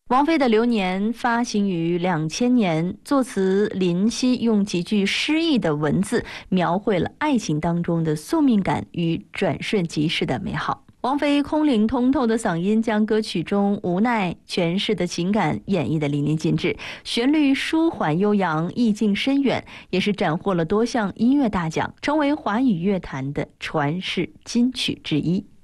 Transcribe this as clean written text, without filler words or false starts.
王菲的《流年》发行于2000年，作词林夕用极具诗意的文字描绘了爱情当中的宿命感与转瞬即逝的美好。王菲空灵通透的嗓音将歌曲中无奈诠释的情感演绎得淋漓尽致，旋律舒缓悠扬，意境深远，也是斩获了多项音乐大奖，成为华语乐坛的传世金曲之一。